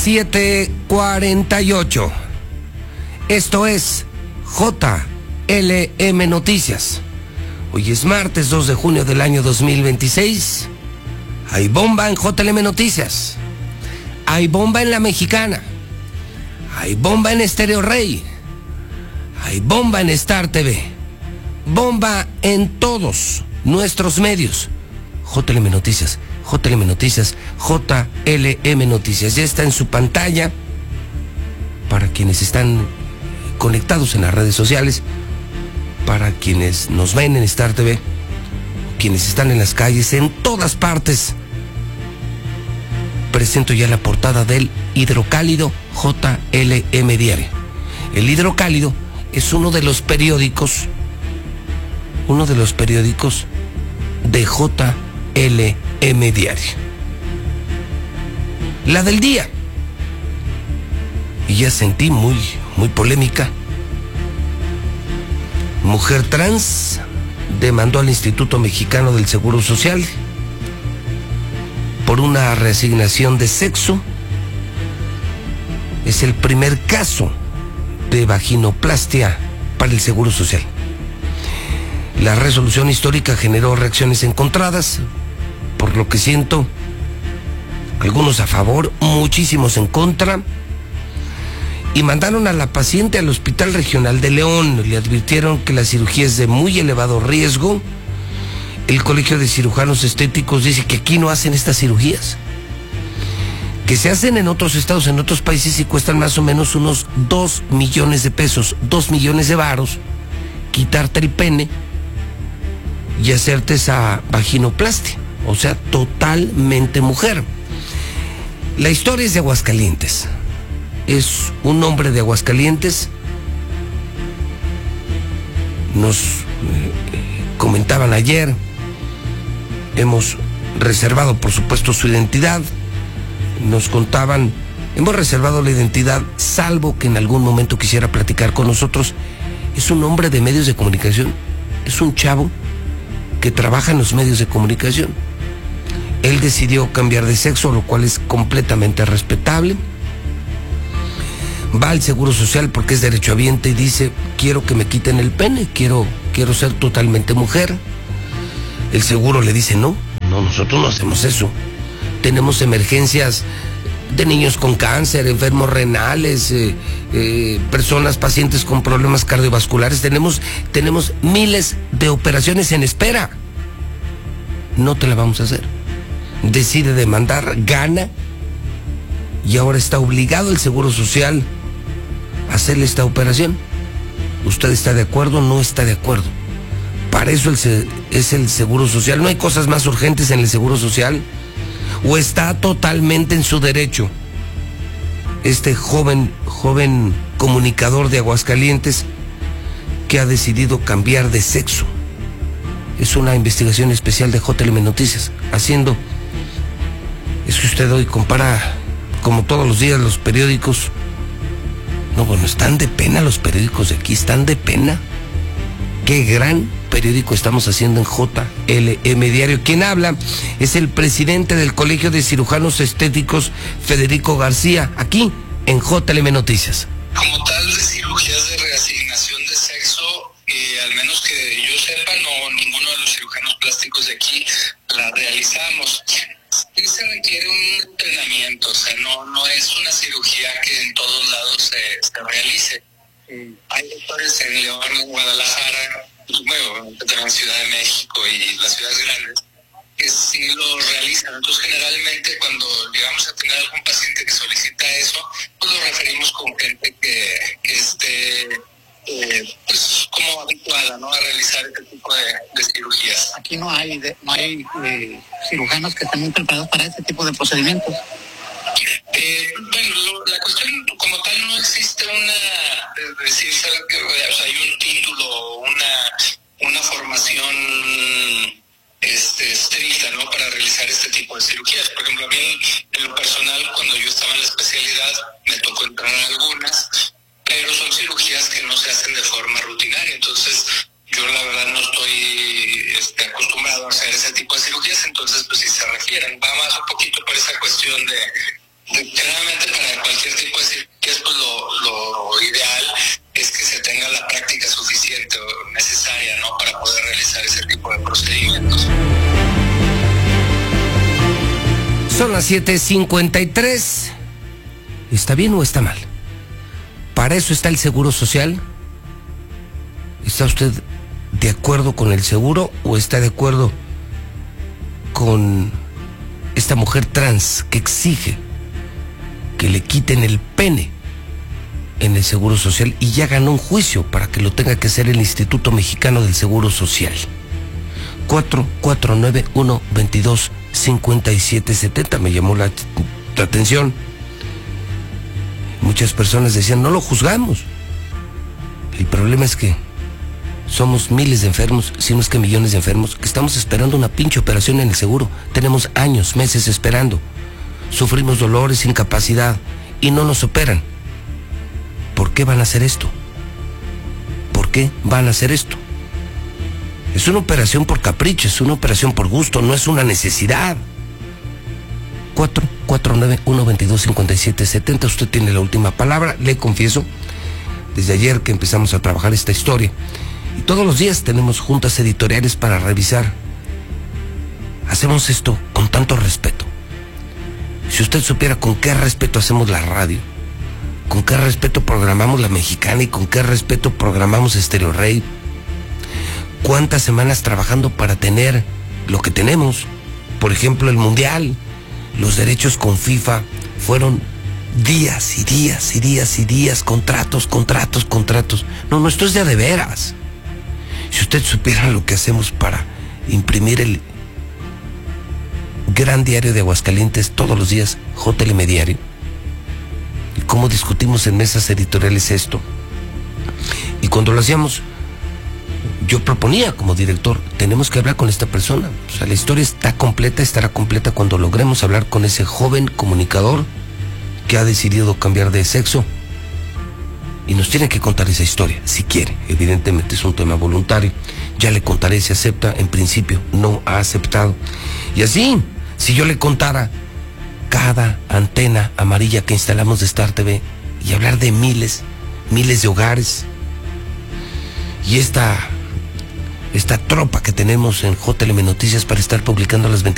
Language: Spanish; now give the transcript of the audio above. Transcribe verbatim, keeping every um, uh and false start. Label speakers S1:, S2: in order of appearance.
S1: siete cuarenta y ocho. Esto es J L M Noticias. Hoy es martes dos de junio del año dos mil veintiséis. Hay bomba en J L M Noticias. Hay bomba en La Mexicana. Hay bomba en Estéreo Rey. Hay bomba en Star T V. Bomba en todos nuestros medios. J L M Noticias, J L M Noticias, J L M Noticias. Ya está en su pantalla para quienes están conectados en las redes sociales, para quienes nos ven en Star T V, quienes están en las calles, en todas partes. Presento ya la portada del Hidrocálido J L M Diario. El Hidrocálido es uno de los periódicos, uno de los periódicos de J L M Diario. La del día. Y ya sentí muy, muy polémica. Mujer trans demandó al Instituto Mexicano del Seguro Social por una reasignación de sexo. Es el primer caso de vaginoplastia para el Seguro Social. La resolución histórica generó reacciones encontradas, por lo que siento, algunos a favor, muchísimos en contra, y mandaron a la paciente al Hospital Regional de León. Le advirtieron que la cirugía es de muy elevado riesgo. El Colegio de Cirujanos Estéticos dice que aquí no hacen estas cirugías, que se hacen en otros estados, en otros países, y cuestan más o menos unos dos millones de pesos, dos millones de varos, quitarte el pene y hacerte esa vaginoplastia, o sea, totalmente mujer. La historia es de Aguascalientes. Es un hombre de Aguascalientes. Nos eh, comentaban ayer, hemos reservado por supuesto su identidad. Nos contaban, hemos reservado la identidad, salvo que en algún momento quisiera platicar con nosotros. Es un hombre de medios de comunicación, es un chavo que trabaja en los medios de comunicación. Él decidió cambiar de sexo, lo cual es completamente respetable. Va al Seguro Social porque es derechohabiente y dice: quiero que me quiten el pene, quiero, quiero ser totalmente mujer. El seguro le dice: no, no, nosotros no hacemos eso. Tenemos emergencias de niños con cáncer, enfermos renales, eh, eh, personas, pacientes con problemas cardiovasculares. Tenemos, tenemos miles de operaciones en espera. No te la vamos a hacer. Decide demandar, gana, y ahora está obligado el Seguro Social a hacerle esta operación. ¿Usted está de acuerdo? ¿No está de acuerdo? Para eso el, es el Seguro Social. ¿No hay cosas más urgentes en el Seguro Social? ¿O está totalmente en su derecho este joven, joven comunicador de Aguascalientes que ha decidido cambiar de sexo? Es una investigación especial de J L M Noticias, haciendo... Es que usted hoy compara, como todos los días, los periódicos. No, bueno, están de pena los periódicos de aquí, están de pena. Qué gran periódico estamos haciendo en J L M Diario. Quien habla es el presidente del Colegio de Cirujanos Estéticos, Federico García, aquí en J L M Noticias.
S2: Como tal, de cirugías de reasignación de sexo, eh, al menos que yo sepa, no, ninguno de los cirujanos plásticos de aquí la realizamos. Sí se requiere un entrenamiento, o sea, no, no es una cirugía que en todos lados se, se realice. Mm. Hay doctores en León, en Guadalajara, bueno, en Ciudad de México y las ciudades grandes, que sí lo realizan. Entonces, generalmente cuando llegamos a tener algún paciente que solicita eso, pues lo referimos con gente que, que esté eh, pues como habituada, ¿no?, a realizar este tipo de, de cirugías.
S3: Aquí no hay de, no hay eh, cirujanos que estén muy preparados para este tipo de procedimientos.
S2: Eh, bueno, lo, la cuestión como tal no existe una, decir, que, o sea, hay un título, una, una formación este, estricta, ¿no?, para realizar este tipo de cirugías. Por ejemplo, a mí, en lo personal, cuando yo estaba en la especialidad, me tocó entrar a algunas, pero son cirugías que no se hacen de forma rutinaria. Entonces, yo la verdad no estoy este, acostumbrado a hacer ese tipo de cirugías, entonces, pues si se refieren, va más un poquito por esa cuestión de, de generalmente para
S1: las siete cincuenta y tres. ¿Está bien o está mal? Para eso está el Seguro Social. ¿Está usted de acuerdo con el seguro o está de acuerdo con esta mujer trans que exige que le quiten el pene en el Seguro Social y ya ganó un juicio para que lo tenga que hacer el Instituto Mexicano del Seguro Social? cuatro cuatro nueve uno veintidós cincuenta y siete setenta. Me llamó la, la atención. Muchas personas decían, no lo juzgamos. El problema es que somos miles de enfermos, si no es que millones de enfermos, que estamos esperando una pinche operación en el seguro. Tenemos años, meses esperando. Sufrimos dolores, incapacidad y no nos operan. ¿Por qué van a hacer esto? ¿Por qué van a hacer esto? Es una operación por capricho, es una operación por gusto, no es una necesidad. cuatro cuatro nueve uno veintidós cincuenta y siete setenta. Usted tiene la última palabra. Le confieso, desde ayer que empezamos a trabajar esta historia, y todos los días tenemos juntas editoriales para revisar. Hacemos esto con tanto respeto. Si usted supiera con qué respeto hacemos la radio, con qué respeto programamos La Mexicana y con qué respeto programamos Estéreo Rey. Cuántas semanas trabajando para tener lo que tenemos. Por ejemplo, el Mundial, los derechos con FIFA, fueron días y días y días y días, contratos, contratos, contratos. No, no, esto es de a de veras. Si usted supiera lo que hacemos para imprimir el gran diario de Aguascalientes todos los días, J L M Diario, y cómo discutimos en mesas editoriales esto. Y cuando lo hacíamos, yo proponía como director, tenemos que hablar con esta persona. O sea, la historia está completa, estará completa cuando logremos hablar con ese joven comunicador que ha decidido cambiar de sexo y nos tiene que contar esa historia, si quiere. Evidentemente es un tema voluntario. Ya le contaré si acepta. En principio no ha aceptado. Y así, si yo le contara cada antena amarilla que instalamos de Star T V y hablar de miles, miles de hogares, y esta esta tropa que tenemos en J L M Noticias para estar publicando las veinticuatro